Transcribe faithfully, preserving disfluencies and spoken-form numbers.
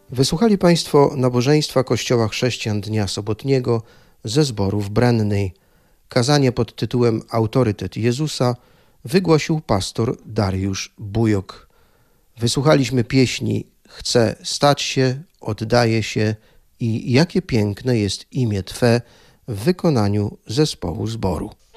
Wysłuchali Państwo nabożeństwa Kościoła Chrześcijan Dnia Sobotniego ze zboru w Brennej. Kazanie pod tytułem Autorytet Jezusa wygłosił pastor Dariusz Bujok. Wysłuchaliśmy pieśni Chcę stać się, oddaję się i Jakie piękne jest imię Twe w wykonaniu zespołu zboru.